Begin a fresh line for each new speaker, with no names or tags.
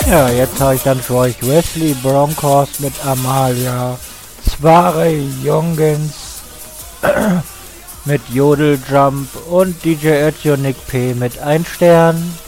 Ja, jetzt habe ich dann für euch Wesley Bronkhorst mit Amalia, Zware Jungens mit Jodeljump und DJ Ötjonik P mit 1 Stern.